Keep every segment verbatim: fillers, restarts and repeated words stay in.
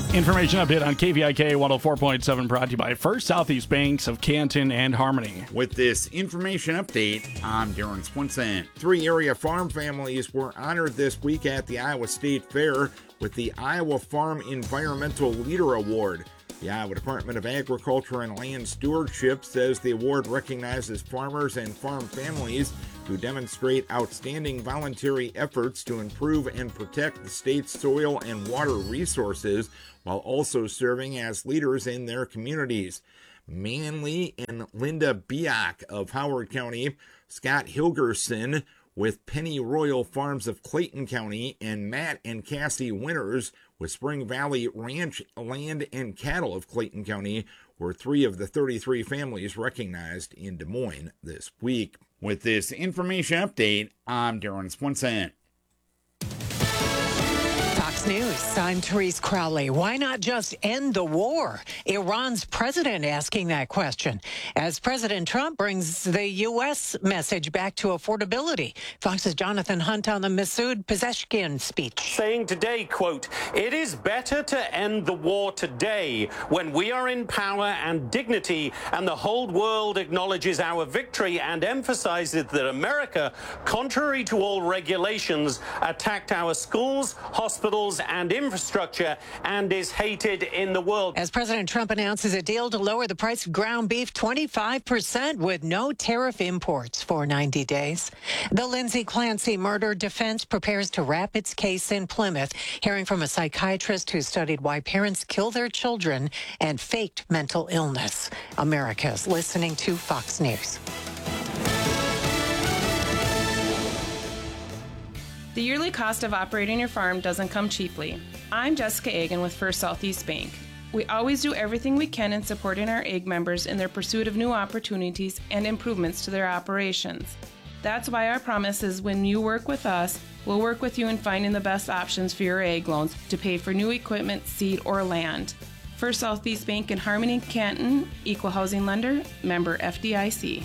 Information update on K V I K one oh four point seven brought to you by First Southeast Banks of Canton and Harmony. With this information update, I'm Darren Swinson. Three area farm families were honored this week at the Iowa State Fair with the Iowa Farm Environmental Leader Award. The Iowa Department of Agriculture and Land Stewardship says the award recognizes farmers and farm families who demonstrate outstanding voluntary efforts to improve and protect the state's soil and water resources while also serving as leaders in their communities. Manley and Linda Biak of Howard County, Scott Hilgerson with Penny Royal Farms of Clayton County, and Matt and Cassie Winters with Spring Valley Ranch, Land, and Cattle of Clayton County were three of the thirty-three families recognized in Des Moines this week. With this information update, I'm Darren Swinson. Fox News, I'm Therese Crowley. Why not just end the war? Iran's president asking that question as President Trump brings the U S message back to affordability. Fox's Jonathan Hunt on the Masoud Pezeshkian speech. Saying today, quote, "It is better to end the war today when we are in power and dignity and the whole world acknowledges our victory and emphasizes that America, contrary to all regulations, attacked our schools, hospitals, and infrastructure and is hated in the world." As President Trump announces a deal to lower the price of ground beef twenty-five percent with no tariff imports for ninety days. The Lindsay Clancy murder defense prepares to wrap its case in Plymouth, hearing from a psychiatrist who studied why parents kill their children and faked mental illness. America's listening to Fox News. The yearly cost of operating your farm doesn't come cheaply. I'm Jessica Agan with First Southeast Bank. We always do everything we can in supporting our A G members in their pursuit of new opportunities and improvements to their operations. That's why our promise is when you work with us, we'll work with you in finding the best options for your A G loans to pay for new equipment, seed, or land. First Southeast Bank in Harmony, Canton, Equal Housing Lender, member F D I C.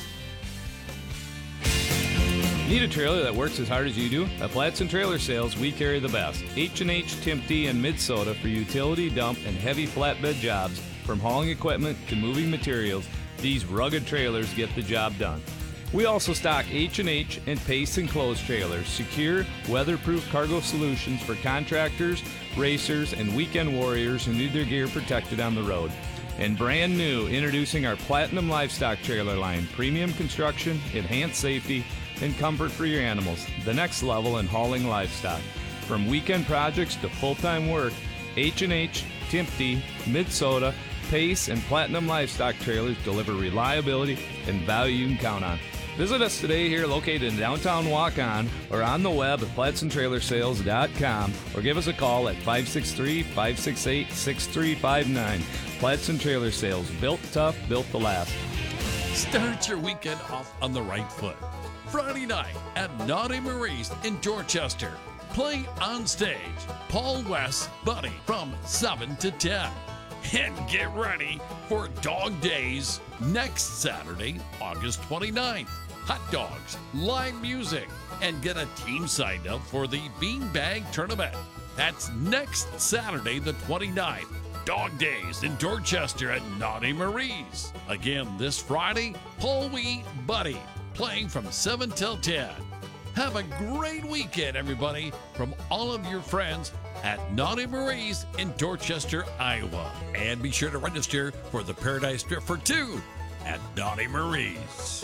Need a trailer that works as hard as you do? At Platson Trailer Sales, we carry the best. H and H, Timpty, and Mid-Soda for utility, dump, and heavy flatbed jobs. From hauling equipment to moving materials, these rugged trailers get the job done. We also stock H and H and Pace enclosed trailers, secure, weatherproof cargo solutions for contractors, racers, and weekend warriors who need their gear protected on the road. And brand new, introducing our Platinum Livestock Trailer line. Premium construction, enhanced safety, and comfort for your animals. The next level in hauling livestock. From weekend projects to full-time work, H and H, Timpty, Mid-Soda, Pace, and Platinum Livestock Trailers deliver reliability and value you can count on. Visit us today here located in downtown Waukon or on the web at platson trailer sales dot com or give us a call at five six three, five six eight, six three five nine. Platson Trailer Sales, built tough, built to last. Start your weekend off on the right foot. Friday night at Naughty Marie's in Dorchester. Playing on stage, Paul West, Buddy from seven to ten. And get ready for Dog Days next Saturday, August twenty-ninth. Hot dogs, live music, and get a team signed up for the Beanbag Tournament. That's next Saturday, the twenty-ninth. Dog Days in Dorchester at Naughty Marie's. Again, this Friday, Paul Wee, Buddy, playing from seven till ten. Have a great weekend, everybody, from all of your friends at Naughty Marie's in Dorchester, Iowa. And be sure to register for the Paradise Trip for two at Naughty Marie's.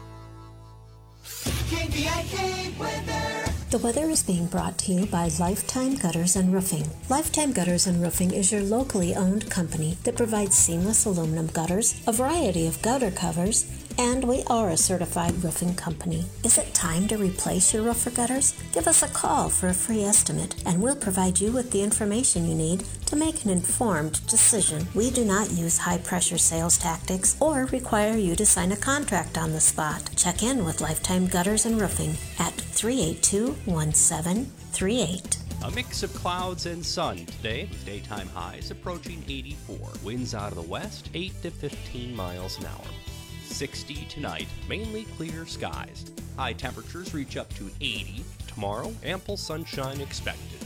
K V I K weather. The weather is being brought to you by Lifetime Gutters and Roofing. Lifetime Gutters and Roofing is your locally owned company that provides seamless aluminum gutters, a variety of gutter covers, and we are a certified roofing company. Is it time to replace your roof or gutters? Give us a call for a free estimate, and we'll provide you with the information you need to make an informed decision. We do not use high-pressure sales tactics or require you to sign a contract on the spot. Check in with Lifetime Gutters and Roofing at three eight two, one seven three eight. A mix of clouds and sun today, with daytime highs approaching eighty-four. Winds out of the west, eight to fifteen miles an hour. sixty tonight, mainly clear skies. High temperatures reach up to eighty. Tomorrow, ample sunshine expected.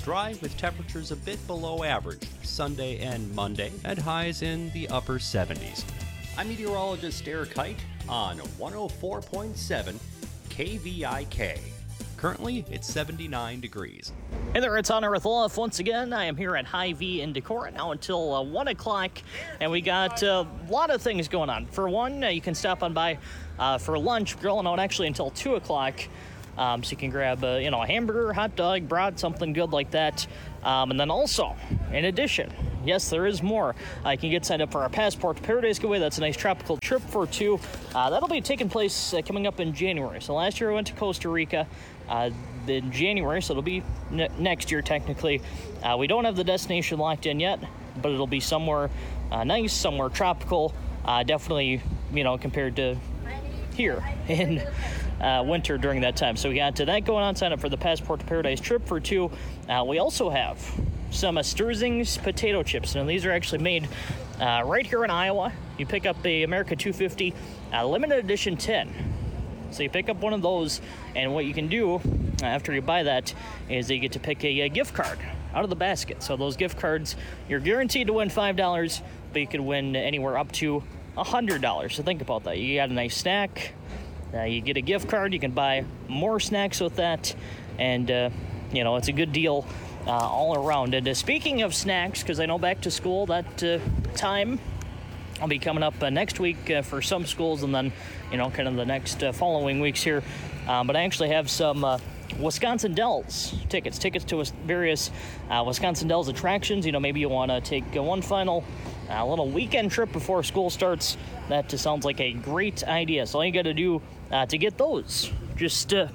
Dry with temperatures a bit below average Sunday and Monday, and highs in the upper seventies. I'm meteorologist Eric Height on one oh four point seven K V I K. Currently, it's seventy-nine degrees. Hey there, it's Honor with Olaf once again. I am here at Hy-Vee in Decorah now until uh, one o'clock, and we got uh, a lot of things going on. For one, uh, you can stop on by uh, for lunch, grilling out actually until two o'clock, um, so you can grab uh, you know, a hamburger, hot dog, brat, something good like that. Um, and then also, in addition, yes, there is more. Uh, you can get signed up for our Passport to Paradise giveaway. That's a nice tropical trip for two. Uh, that'll be taking place uh, coming up in January. So last year I went to Costa Rica uh, in January, so it'll be ne- next year technically. Uh, we don't have the destination locked in yet, but it'll be somewhere uh, nice, somewhere tropical. Uh, definitely, you know, compared to here in uh, winter during that time. So we got to that going on. Sign up for the Passport to Paradise trip for two. Uh, we also have some uh, Sturzing's potato chips. Now, these are actually made uh, right here in Iowa. You pick up the America two fifty uh, limited edition tin. So you pick up one of those, and what you can do uh, after you buy that is you get to pick a, a gift card out of the basket. So those gift cards, you're guaranteed to win five dollars, but you can win anywhere up to one hundred dollars. So think about that. You got a nice snack, uh, you get a gift card, you can buy more snacks with that, and, uh, you know, it's a good deal uh, all around. And uh, speaking of snacks, because I know back to school, that uh, time I'll be coming up uh, next week uh, for some schools, and then, you know, kind of the next uh, following weeks here. Um, but I actually have some uh, Wisconsin Dells tickets, tickets to various uh, Wisconsin Dells attractions. You know, maybe you want to take uh, one final uh, little weekend trip before school starts. That uh, sounds like a great idea. So all you got to do uh, to get those, just uh,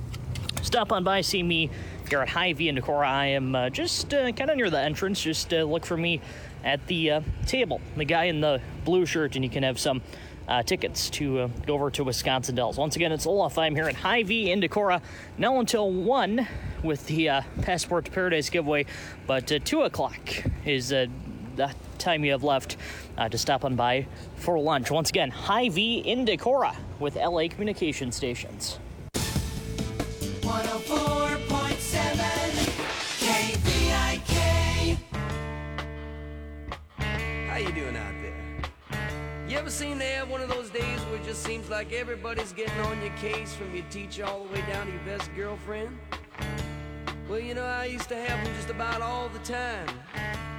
stop on by, see me here at Hy-Vee in Decorah. I am uh, just uh, kind of near the entrance. Just uh, look for me at the uh, table, the guy in the blue shirt, and you can have some uh, tickets to uh, go over to Wisconsin Dells. Once again, it's Olaf. I'm here at Hy-Vee in Decorah now until one with the uh, Passport to Paradise giveaway, but uh, two o'clock is uh, the time you have left uh, to stop on by for lunch. Once again, Hy-Vee in Decorah with L A Communication Stations. one oh four point seven K V I K. How you doing out there? You ever seem to have one of those days where it just seems like everybody's getting on your case, from your teacher all the way down to your best girlfriend? Well, you know, I used to have them just about all the time.